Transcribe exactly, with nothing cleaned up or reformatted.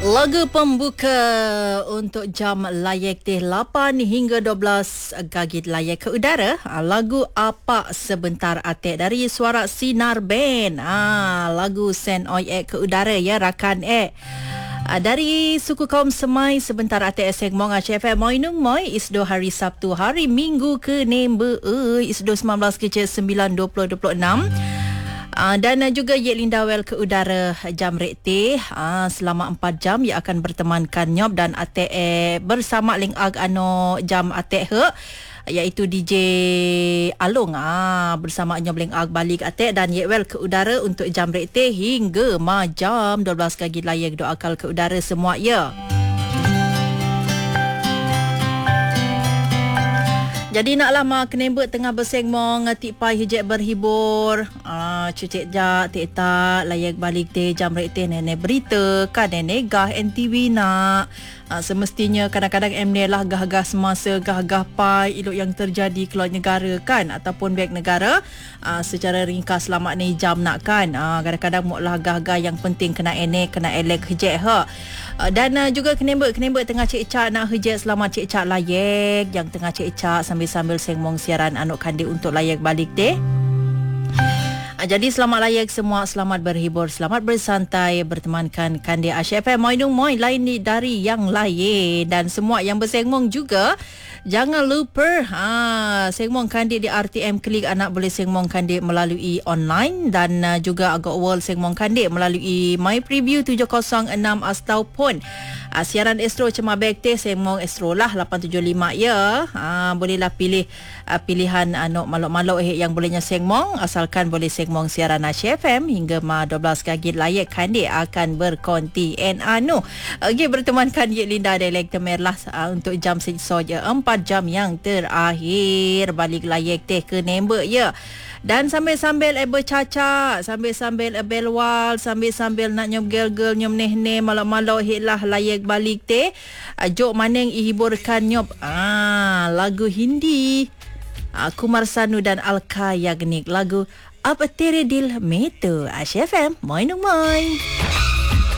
Lagu pembuka untuk jam layak teh lapan hingga dua belas gagit layak ke udara. Lagu Apa Sebentar Atik dari Suara Sinar Band. Ah, lagu Sen Oi Ek ke udara ya rakan ek. Dari suku kaum Semai Sebentar Atik Eseng Mong H F M Moi Nung Moi Isdo hari Sabtu hari Minggu ke Nembe Isdo sembilan belas kecil sembilan dua puluh dua puluh enam. Uh, dan uh, juga Yek Linda Wel ke udara jam rekti uh, selama empat jam ia akan bertemankan Nyop dan Atek eh, bersama Ling Ag ano jam Atek he iaitu D J Along ah bersama Nyop Ling Ag balik Atek dan Yek Wel ke udara untuk jam rekti hingga ma jam dua belas gagi layak doa akal ke udara semua ya. Jadi nak lama kenembek tengah bersengmong ngatik pai hijab berhibur. Ah cucik jak tik tak layak balik teh jam rek teh nenek berita kan nenek gah N T V nak. Ah, semestinya kadang-kadang emne lah gah-gah semasa gah-gah pai ilok yang terjadi keluar negara kan ataupun baik negara ah, secara ringkas selamat ni jam nak kan. Ah, kadang-kadang muklah gah-gah yang penting kena ene kena elek hijab ha. Ah, dan uh, juga kenembek-kenembek tengah cek-cak nak hijab selamat cek-cak layak yang tengah cek-cak sambil sambil sengmong siaran Anuk Kandik untuk layak balik deh. Jadi selamat layak semua, selamat berhibur, selamat bersantai bertemankan Kandik H F M Moi Nung Moi lain ni dari yang lain dan semua yang bersengmong juga jangan lupa ha sengmong Kandik di R T M Klik anak boleh sengmong Kandik melalui online dan uh, juga agak world sengmong Kandik melalui My Preview tujuh kosong enam ataupun uh, siaran Astro Cema Bekte sengmong Astro lah lapan tujuh lima ya. Ha bolehlah pilih uh, pilihan anak uh, malok-malok eh, yang bolehnya sengmong asalkan boleh sengmong Mong siaran H F M hingga ma dua belas gagi layak Kandik akan berkonti en anu. Okey bertemankan Yek Linda Dialek Temerlah uh, untuk jam saja empat jam yang terakhir balik layak teh ke nembek ya. Dan sambil-sambil eh bercaca, sambil-sambil eh belwal, sambil-sambil nak nyom gel-gel nyom neh-neh malak-malak hitlah layak balik teh. Uh, jok maneng ihiburkan nyop ah lagu Hindi. Uh, Kumar Sanu dan Alka Yagnik lagu Ab Tere Dil Mein To H F M Moi Nung Moi.